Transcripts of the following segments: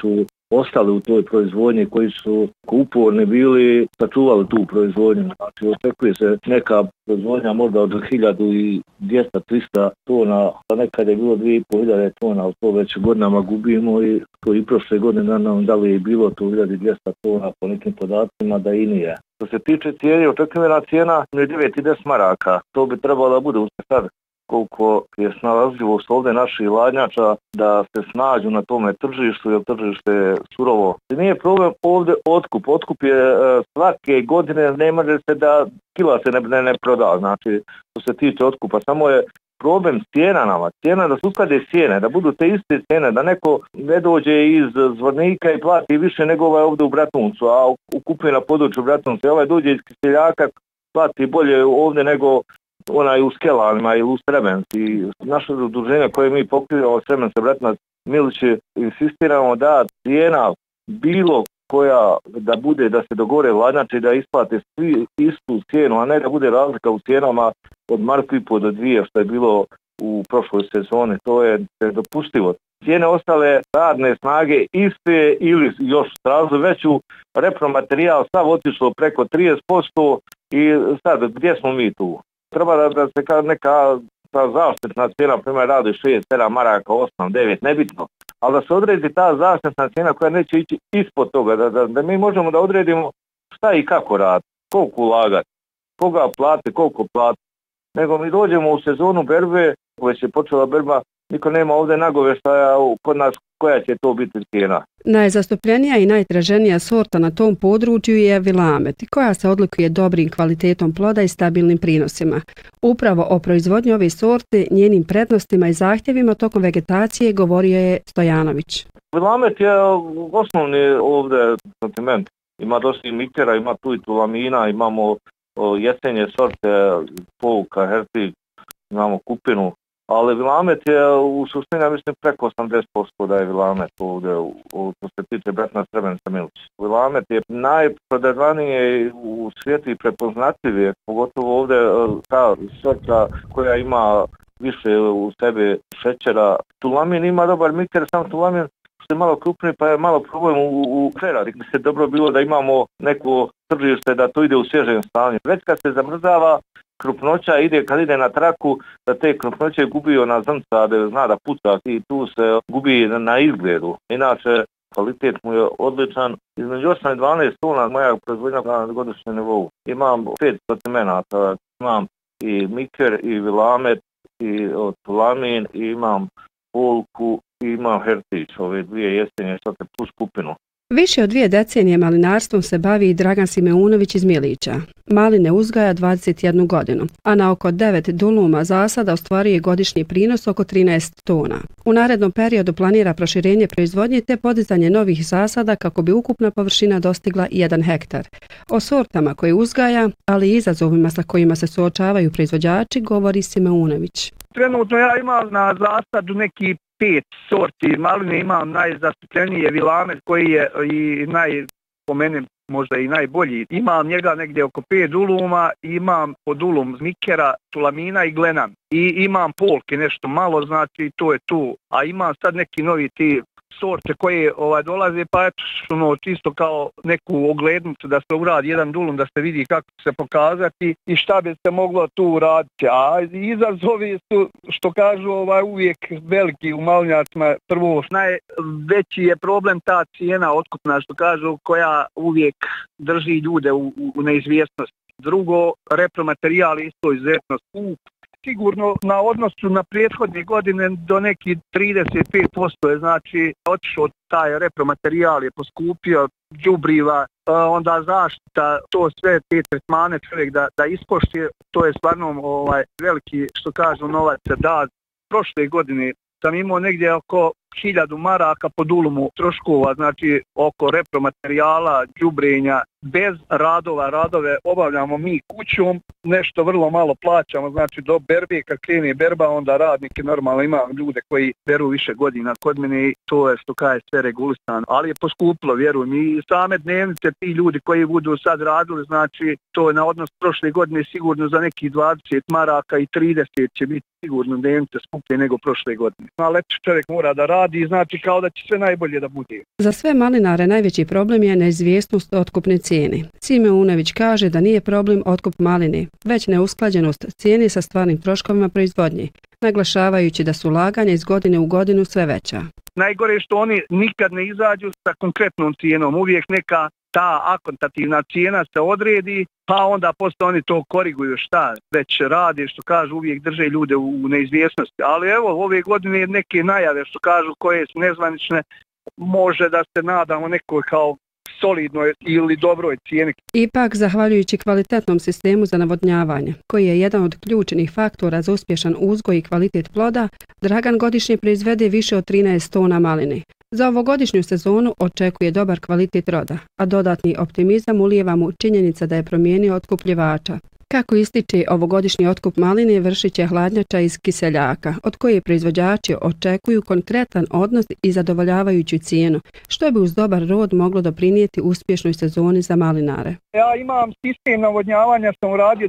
su ostali u toj proizvodnji, koji su uporni bili, sačuvali tu proizvodnju. Znači, očekuje se neka proizvodnja možda od 1200-300 tona, a nekad je bilo 2500 tona, ali to već godinama gubimo i to i prošle godine nam da li je bilo to 1200 tona po nekim podacima da i nije. Što se tiče cijene, očekivana cijena je 9,10 maraka. To bi trebalo da bude sad koliko je snalazljivost ovdje naših hladnjača da se snađu na tome tržištu, jer tržište je surovo. Nije problem ovdje otkup. Otkup je svake godine, ne može se da kila se ne proda. Znači, što se tiče otkupa, samo je problem cijena nama. Cijena da se usklade cijene, da budu te iste cijene, da neko ne dođe iz Zvornika i plati više nego ovaj ovdje u Bratuncu, a kupuje na području Bratunca. Ovaj dođe iz Kiseljaka, plati bolje ovdje nego onaj u Skelanima ili u Srebenci. Naše udruženje koje mi pokrivamo, Srebenca, Bratunac, Miliće, insistiramo da cijena bilo koja da bude, da se dogovore hladnjače i da isplate svi istu cijenu, a ne da bude razlika u cijenama od marku i po do 2, što je bilo u prošloj sezoni. To je dopustivo. Cijene ostale radne snage iste ili još stražu veću, repromaterijal sav otišlo preko 30% i sad gdje smo mi tu? Treba da se neka zaštitna cijena, primjer radi 6-7 maraka, 8-9, nebitno, ali da se odredi ta zaštitna cijena koja neće ići ispod toga, da mi možemo da odredimo šta i kako raditi, koliko ulagati, koga plati, koliko plati. Nego mi dođemo u sezonu berbe, već je počela berba, niko nema ovdje nagoveštaja kod nas koja će to biti cijena. Najzastupljenija i najtraženija sorta na tom području je Vilamet, koja se odlikuje dobrim kvalitetom ploda i stabilnim prinosima. Upravo o proizvodnji ove sorte, njenim prednostima i zahtjevima tokom vegetacije govorio je Stojanović. Vilamet je osnovni ovdje sortiment. Ima dosta i Mikera, ima tu i Tulamina, imamo jesenje sorte, Pouka, Hertig, imamo Kupinu. Ali Vilamet je u suštini, ja mislim, preko 80% da je Vilamet ovdje, što se tiče Bratunac, Srebenica, Milić. Vilamet je najprodavanije u svijetu i prepoznatljiv, pogotovo ovdje ta sorta koja ima više u sebi šećera. Tulamin ima dobar Miker, sam Tulamin što je malo krupniji, pa je malo problem u preradi. Bi se dobro bilo da imamo neko tržište da to ide u svježem stanju. Već kad se zamrzava, krupnoća ide, kad ide na traku, da te krupnoće gubi ona zrnca, da zna da puca i tu se gubi na izgledu. Inače, kvalitet mu je odličan. Između 8 i 12 tona moja proizvodnja na godišnjem nivou. Imam 5 sortimenata, imam i Miker, i Vilamet, i Tulamin, i imam Polku, i imam Hertić, ove dvije jesenje sorte plus Kupinu. Više od 2 decenije malinarstvom se bavi i Dragan Simeunović iz Milića. Maline uzgaja 21 godinu, a na oko 9 duluma zasada ostvaruje godišnji prinos oko 13 tona. U narednom periodu planira proširenje proizvodnje te podizanje novih zasada kako bi ukupna površina dostigla 1 hektar. O sortama koje uzgaja, ali i izazovima sa kojima se suočavaju proizvođači, govori Simeunović. Trenutno ja imam na zasadu neki 5 sorti maline, imam najzastupljenije Vilamet koji je i po mene možda i najbolji. Imam njega negdje oko 5 duluma, imam po dulum Mikera, Tulamina i Glenan. I imam Polke nešto malo, znači to je tu. A imam sad neki novi ti sorte koje dolaze, pa eto čisto kao neku oglednicu da se uradi jedan dulum, da se vidi kako se pokazati i šta bi se moglo tu uraditi. A izazovi su, što kažu, uvijek veliki u malinjacima. Prvo, najveći je problem ta cijena otkupna, što kažu, koja uvijek drži ljude u neizvjesnosti. Drugo, repromaterijal isto izuzetno skup. Sigurno na odnosu na prethodne godine do neki 35% je, znači otišao taj repromaterijal, je poskupio, đubriva, onda zaštita, to sve te tretmane čovjek da ispoštuje, to je stvarno veliki, što kažu, novac da. Prošle godine sam imao negdje oko 1000 maraka po dulumu troškova, znači oko repromaterijala, đubrenja, bez radove obavljamo mi kućom, nešto vrlo malo plaćamo, znači do berbe, kad krene berba, onda radnike, normalno imam ljude koji beru više godina kod mene i to je, što kaže, sve regulisano, ali je poskupilo, vjerujem, i same dnevnice, ti ljudi koji budu sad radili, znači to je na odnos prošle godine sigurno za neki 20 maraka i 30 će biti sigurno dnevnice skuplje nego prošle godine. Ali čovjek mora da radi radi, znači kao da će sve najbolje da bude. Za sve malinare najveći problem je neizvjesnost otkupne cijene. Sime Unović kaže da nije problem otkup maline, već neusklađenost cijene sa stvarnim troškovima proizvodnje, naglašavajući da su ulaganja iz godine u godinu sve veća. Najgore je što oni nikad ne izađu sa konkretnom cijenom, uvijek neka ta akontativna cijena se odredi, pa onda posle oni to koriguju šta već rade, što kažu, uvijek drže ljude u neizvjesnosti. Ali evo, ove godine neke najave što kažu koje su nezvanične, može da se nadamo nekoj kao solidnoj ili dobroj cijeni. Ipak, zahvaljujući kvalitetnom sistemu za navodnjavanje, koji je jedan od ključnih faktora za uspješan uzgoj i kvalitet ploda, Dragan godišnje proizvede više od 13 tona maline. Za ovogodišnju sezonu očekuje dobar kvalitet roda, a dodatni optimizam ulijeva mu činjenica da je promijenio otkupljivača. Kako ističe, ovogodišnji otkup maline vršit će hladnjača iz Kiseljaka, od koje proizvođači očekuju konkretan odnos i zadovoljavajuću cijenu, što bi uz dobar rod moglo doprinijeti uspješnoj sezoni za malinare. Ja imam sistem navodnjavanja, sam uradio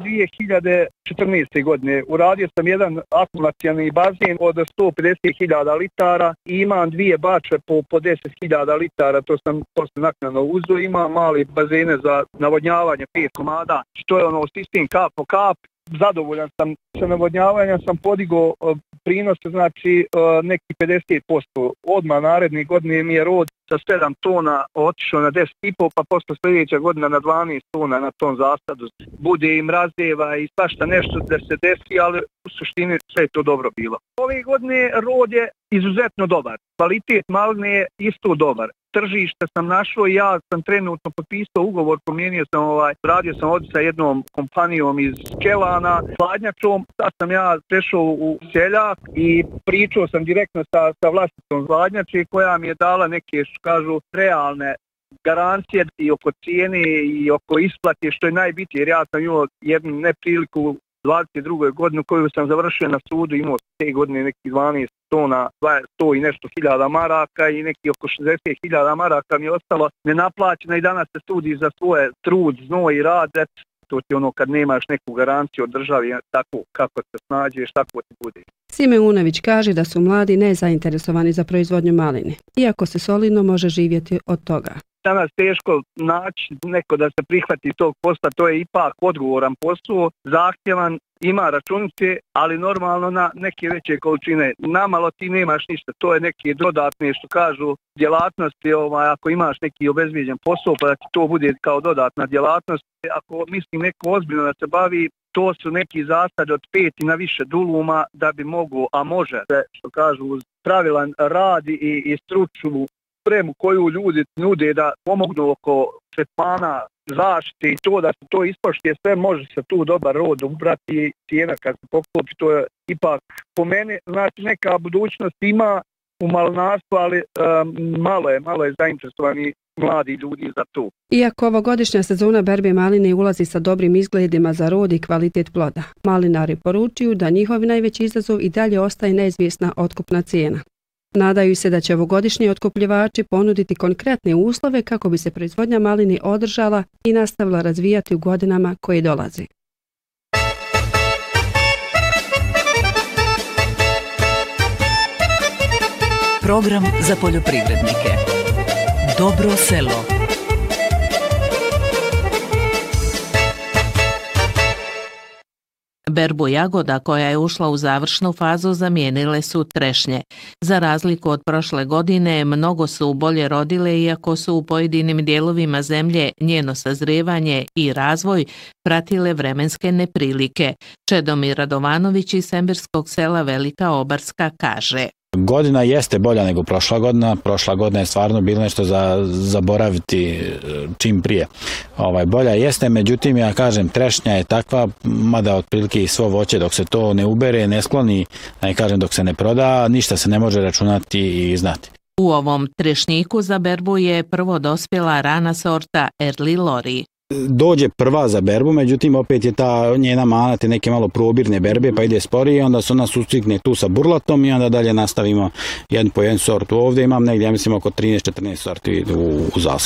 2014. godine. Uradio sam jedan akumulacioni bazen od 150.000 litara i imam dvije bačve po 10.000 litara, to sam posle naknadno uzeo. Imam mali bazene za navodnjavanje 5 komada, što je sistem kap po kap. Zadovoljan sam sa navodnjavanjem, sam podigao prinose, znači neki 50%. Odmah naredne godine mi je rod sa 7 tona otišao na 10,5, pa posle sljedeća godina na 12 tona na tom zasadu. Bude i mrazeva i svašta nešto da se desi, ali u suštini sve je to dobro bilo. Ove godine rod je izuzetno dobar. Kvalitet maline je isto dobar. Tržište sam našao i ja sam trenutno potpisao ugovor, promijenio sam radio sam ovdje sa jednom kompanijom iz Kelana, hladnjačom, sad sam ja prešao u Seljak i pričao sam direktno sa vlasnicom hladnjače koja mi je dala neke, što kažu, realne garancije i oko cijene i oko isplate, što je najbitnije, jer ja sam imao jednu nepriliku 22. godinu koju sam završio na sudu, imao te godine neki 12 tona, 100 i nešto hiljada maraka i neki oko 60.000 maraka mi je ostalo nenaplaćeno i danas se sudi za svoje trud, znoj i rad. To ti kad nemaš neku garanciju od države, tako kako se snađeš, tako ti bude. Sime Unović kaže da su mladi nezainteresovani za proizvodnju maline, iako se solidno može živjeti od toga. Danas teško naći neko da se prihvati tog posla, to je ipak odgovoran posao, zahtjevan, ima računice, ali normalno na neke veće količine. Namalo ti nemaš ništa, to je neke dodatne, što kažu, djelatnosti, ako imaš neki obezbijeđen posao, pa da ti to bude kao dodatna djelatnost. Ako mislim neko ozbiljno da se bavi, to su neki zasadi od 5 i na više duluma da bi mogu, a može se, što kažu, uz pravilan rad i stručnu spremu koju ljudi nude da pomognu oko tretmana, zaštite i to da se to ispoštuje, sve može se tu dobar rod ubrati, cijena kad se poklopi, to je ipak po meni, znači neka budućnost ima u malinarstvu, ali malo je zainteresovani mladi ljudi za to. Iako ovogodišnja sezona berbe maline ulazi sa dobrim izgledima za rod i kvalitet ploda, malinari poručuju da njihov najveći izazov i dalje ostaje neizvjesna otkupna cijena. Nadaju se da će ovogodišnji otkupljivači ponuditi konkretne uslove kako bi se proizvodnja maline održala i nastavila razvijati u godinama koje dolaze. Program za poljoprivrednike. Dobro selo. Berbu jagoda koja je ušla u završnu fazu zamijenile su trešnje. Za razliku od prošle godine, mnogo su bolje rodile iako su u pojedinim dijelovima zemlje njeno sazrijevanje i razvoj pratile vremenske neprilike. Čedomir Radovanović iz Semberskog sela Velika Obarska kaže: Godina jeste bolja nego prošla godina. Prošla godina je stvarno bilo nešto za zaboraviti čim prije. Bolja jeste, međutim ja kažem trešnja je takva, mada otprilike i svo voće dok se to ne ubere, ne skloni, dok se ne proda, ništa se ne može računati i znati. U ovom trešnjiku za berbu je prvo dospjela rana sorta Early Lori. Dođe prva za berbu, međutim opet je ta njena mana te neke malo probirne berbe pa ide sporije, onda se ona sustikne tu sa burlatom i onda dalje nastavimo jedan po jedan sortu. Ovdje imam negdje, ja mislim, oko 13-14 sorti u zasadu.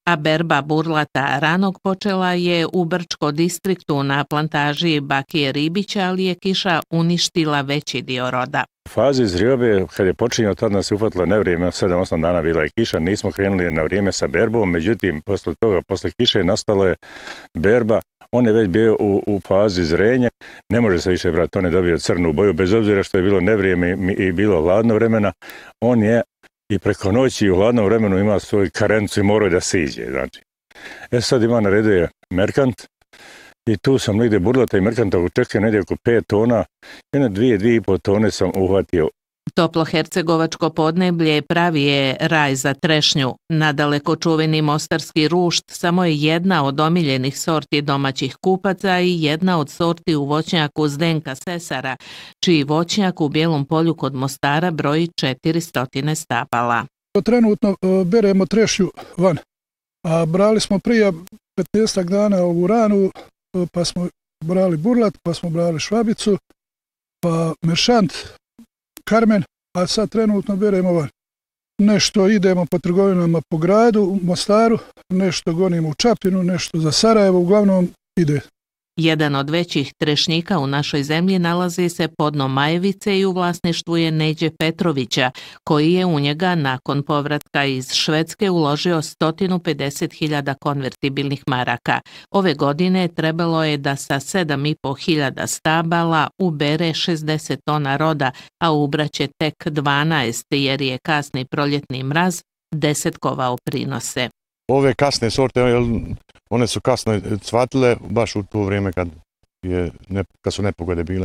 A berba burlata ranog počela je u Brčko distriktu na plantaži Bakije Ribića, ali je kiša uništila veći dio roda. U fazi zriobe, kad je počinjao, tad nas je uhvatilo nevrijeme, 7-8 dana bila je kiša, nismo krenuli na vrijeme sa berbom, međutim, posle kiše nastala je berba, on je već bio u fazi zrenja, ne može se više brati, on je dobio crnu boju, bez obzira što je bilo nevrijeme i bilo hladno vremena, on je i preko noći u hladnom vremenu ima svoju karencu i morao da siđe. Znači. Sad ima na redu je merkant i tu sam negdje burlata i merkanta očekio negdje oko 5 tona, jedno 2,5 tone sam uhvatio. Toplohercegovačko podneblje pravi je raj za trešnju. Nadaleko čuveni mostarski rušt samo je jedna od omiljenih sorti domaćih kupaca i jedna od sorti u voćnjaku Zdenka Sesara, čiji voćnjak u Bijelom polju kod Mostara broji 400 stabala. Trenutno beremo trešnju van, a brali smo prije 15 dana ovu ranu, pa smo brali burlat, pa smo brali švabicu, pa meršant, karmen, a sad trenutno beremo van. Nešto idemo po trgovinama po gradu, u Mostaru, nešto gonimo u Čapinu, nešto za Sarajevo, uglavnom ide. Jedan od većih trešnjika u našoj zemlji nalazi se pod dnom Majevice i u vlasništvu je Neđe Petrovića, koji je u njega nakon povratka iz Švedske uložio 150.000 konvertibilnih maraka. Ove godine trebalo je da sa 7.500 stabala ubere 60 tona roda, a ubraće tek 12 jer je kasni proljetni mraz desetkovao prinose. Ove kasne sorte, one su kasno cvatile baš u to vrijeme kad su nepogode bile.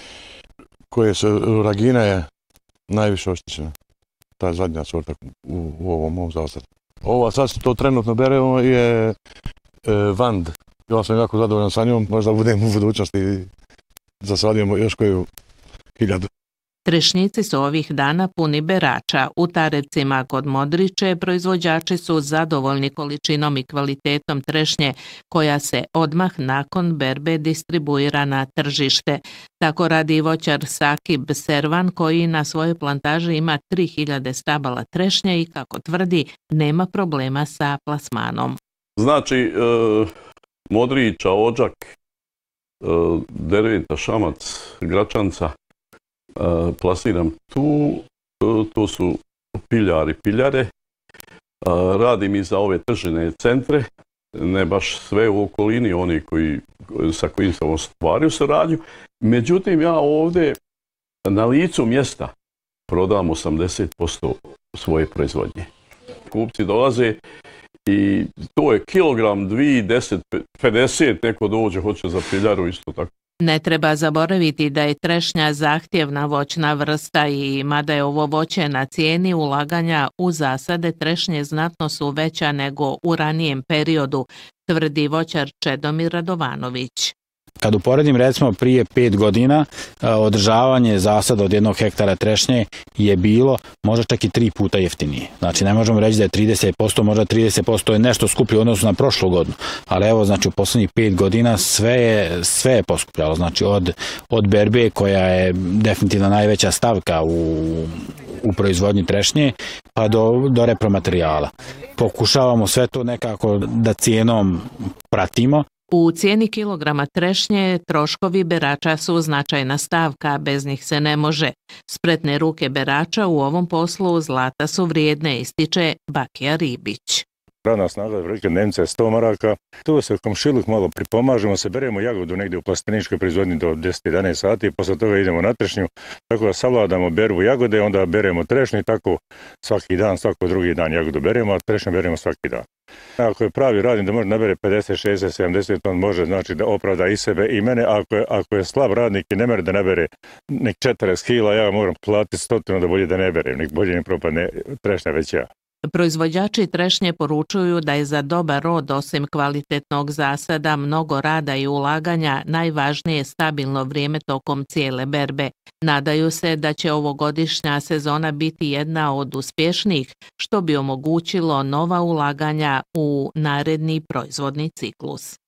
Ragina je najviše oštećena. Ta je zadnja sorta u ovom zasadu. Ova sad to trenutno beremo je Vand. Ja sam jako zadovoljan sa njom, možda budem u budućnosti zasadimo još koju 1000. Trešnjici su ovih dana puni berača. U Tarevcima kod Modriče proizvođači su zadovoljni količinom i kvalitetom trešnje koja se odmah nakon berbe distribuira na tržište. Tako radi voćar Sakib Servan koji na svojoj plantaži ima 3000 stabala trešnje i kako tvrdi nema problema sa plasmanom. Znači Modriča, Odžak, Derventa, Šamac, Gračanca, plasiram tu, to su piljari, piljare, radim i za ove tržne centre, ne baš sve u okolini, oni sa kojim sam ostvario saradnju. Međutim, ja ovdje na licu mjesta prodam 80% svoje proizvodnje. Kupci dolaze i to je kilogram, 2, 10, 50, neko dođe, hoće za piljaru isto tako. Ne treba zaboraviti da je trešnja zahtjevna voćna vrsta i mada je ovo voće na cijeni, ulaganja u zasade trešnje znatno su veća nego u ranijem periodu, tvrdi voćar Čedomir Radovanović. Kad uporedim recimo prije 5 godina, održavanje zasada od 1 hektara trešnje je bilo možda čak i 3 puta jeftinije. Znači ne možemo reći da je 30%, možda 30% je nešto skuplje u odnosu na prošlu godinu. Ali evo, znači u posljednjih 5 godina sve je poskupljalo. Znači od berbe koja je definitivno najveća stavka u proizvodnji trešnje pa do repromaterijala. Pokušavamo sve to nekako da cijenom pratimo. U cijeni kilograma trešnje troškovi berača su značajna stavka, bez njih se ne može. Spretne ruke berača u ovom poslu zlata su vrijedne, ističe Bakija Ribić. Radna snaga velike dnevnice je 100 maraka. Tu se u komšiluk malo pripomažemo, se beremo jagodu negdje u plasteničkoj proizvodnji do 10-11 sati, posle toga idemo na trešnju, tako da savladamo berbu jagode, onda beremo trešnju i tako svaki dan, svako drugi dan jagodu beremo, a trešnju beremo svaki dan. Ako je pravi radnik da može nabere 50, 60, 70 ton, može znači da opravda i sebe i mene. Ako je slab radnik i ne mere da nabere nek 40 kila, ja moram platiti 100 da bolje da ne berem, nek bolje mi propadne trešnja već ja. Proizvođači trešnje poručuju da je za dobar rod osim kvalitetnog zasada mnogo rada i ulaganja najvažnije stabilno vrijeme tokom cijele berbe. Nadaju se da će ovogodišnja sezona biti jedna od uspješnijih što bi omogućilo nova ulaganja u naredni proizvodni ciklus.